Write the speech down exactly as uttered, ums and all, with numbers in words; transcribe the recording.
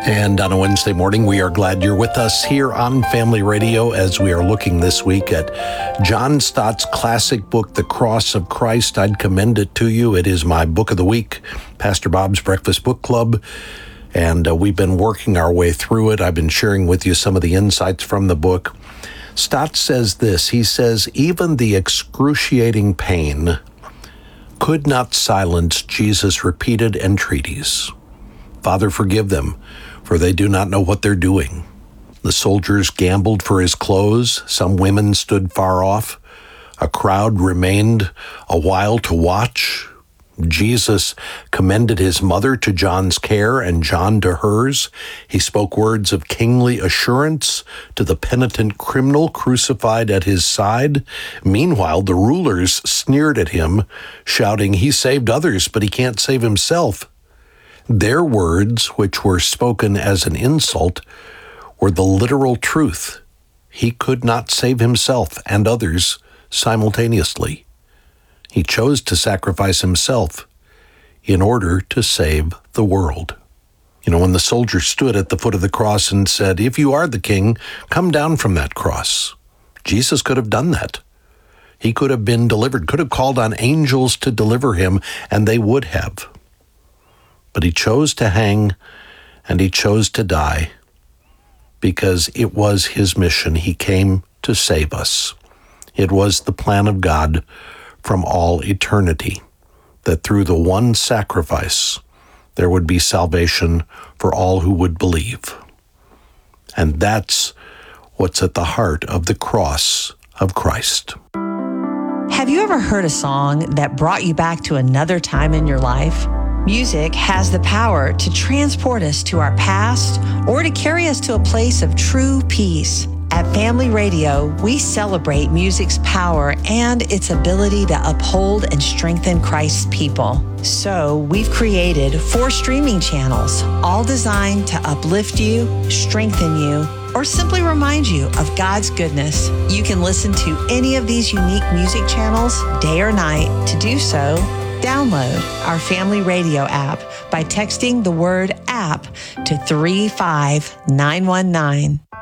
And on a Wednesday morning, we are glad you're with us here on Family Radio as we are looking this week at John Stott's classic book, The Cross of Christ. I'd commend it to you. It is my book of the week, Pastor Bob's Breakfast Book Club, and uh, we've been working our way through it. I've been sharing with you some of the insights from the book. Stott says this. He says, even the excruciating pain could not silence Jesus' repeated entreaties. Father, forgive them, for they do not know what they're doing. The soldiers gambled for his clothes. Some women stood far off. A crowd remained a while to watch. Jesus commended his mother to John's care and John to hers. He spoke words of kingly assurance to the penitent criminal crucified at his side. Meanwhile, the rulers sneered at him, shouting, "He saved others, but he can't save himself." Their words, which were spoken as an insult, were the literal truth. He could not save himself and others simultaneously. He chose to sacrifice himself in order to save the world. You know, when the soldier stood at the foot of the cross and said, "If you are the king, come down from that cross," Jesus could have done that. He could have been delivered, could have called on angels to deliver him, and they would have. But he chose to hang and he chose to die because it was his mission. He came to save us. It was the plan of God from all eternity that through the one sacrifice there would be salvation for all who would believe. And that's what's at the heart of the cross of Christ. Have you ever heard a song that brought you back to another time in your life? Music has the power to transport us to our past or to carry us to a place of true peace. At Family Radio, we celebrate music's power and its ability to uphold and strengthen Christ's people. So we've created four streaming channels, all designed to uplift you, strengthen you, or simply remind you of God's goodness. You can listen to any of these unique music channels day or night. To do so, download our Family Radio app by texting the word app to three five nine one nine.